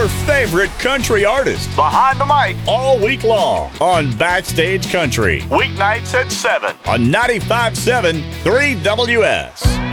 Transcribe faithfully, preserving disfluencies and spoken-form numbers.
your favorite country artist Behind the mic all week long on Backstage Country. weeknights at seven. On ninety-five point seven three W S.